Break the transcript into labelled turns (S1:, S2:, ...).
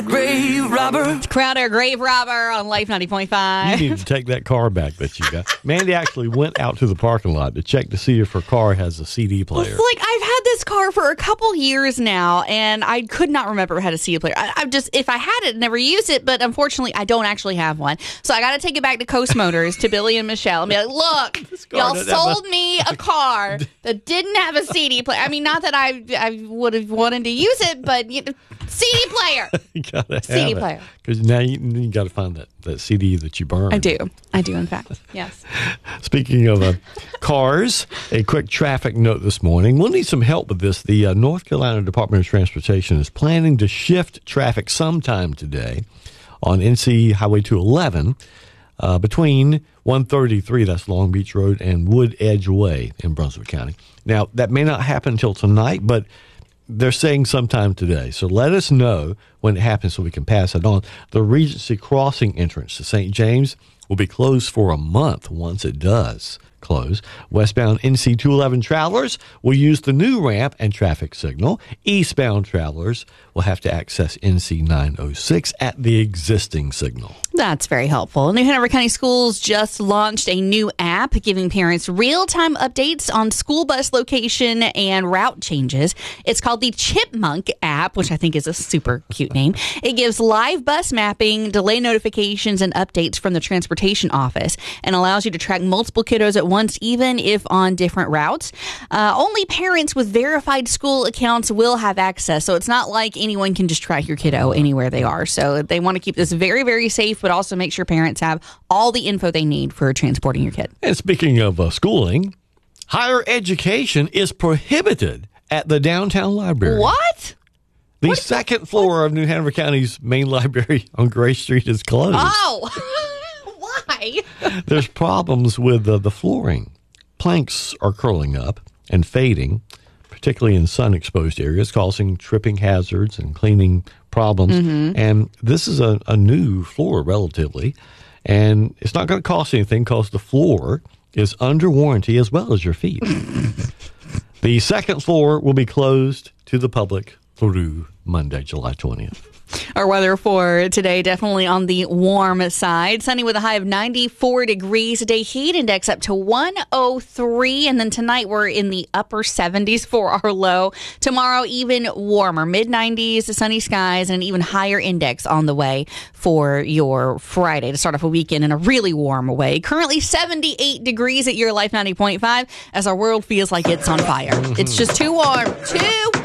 S1: Grave robber.
S2: Crowder, Grave Robber on Life 90.5.
S3: You need to take that car back that you got. Mandy actually went out to the parking lot to check to see if her car has a CD player.
S2: It's like I've had this car for a couple years now, and I could not remember it had a CD player. I've just, if I had it, never used it, but unfortunately, I don't actually have one. So I got to take it back to Coast Motors to Billy and Michelle and be like, look, y'all sold me a car that didn't have a CD player. I mean, not that I would have wanted to use it, but CD player.
S3: You gotta have
S2: CD player.
S3: Because now you got to find that CD that you burned.
S2: I do, in fact. Yes.
S3: Speaking of cars, a quick traffic note this morning. We'll need some help with this. The North Carolina Department of Transportation is planning to shift traffic sometime today on NC Highway 211 between 133, that's Long Beach Road, and Wood Edge Way in Brunswick County. Now, that may not happen until tonight, but they're saying sometime today. So let us know when it happens so we can pass it on. The Regency Crossing entrance to St. James will be closed for a month once it does close. Westbound NC 211 travelers will use the new ramp and traffic signal. Eastbound travelers will have to access NC 906 at the existing signal.
S2: That's very helpful. New Hanover County Schools just launched a new app giving parents real-time updates on school bus location and route changes. It's called the Chipmunk app, which I think is a super cute name. It gives live bus mapping, delay notifications, and updates from the transportation office and allows you to track multiple kiddos at once, even if on different routes. Only parents with verified school accounts will have access, so it's not like anyone can just track your kiddo anywhere they are. So they want to keep this very, very safe, but also make sure parents have all the info they need for transporting your kid.
S3: And speaking of schooling, higher education is prohibited at the downtown library.
S2: What?
S3: The second floor of New Hanover County's main library on Gray Street is closed.
S2: Oh, why?
S3: There's problems with the flooring. Planks are curling up and fading, particularly in sun-exposed areas, causing tripping hazards and cleaning problems. Mm-hmm. And this is a new floor, relatively. And it's not going to cost anything because the floor is under warranty as well as your feet. The second floor will be closed to the public through Monday, July 20th.
S2: Our weather for today, definitely on the warm side. Sunny with a high of 94 degrees today. Heat index up to 103. And then tonight we're in the upper 70s for our low. Tomorrow, even warmer. Mid-90s, sunny skies, and an even higher index on the way for your Friday to start off a weekend in a really warm way. Currently 78 degrees at your Life 90.5 as our world feels like it's on fire. It's just too warm.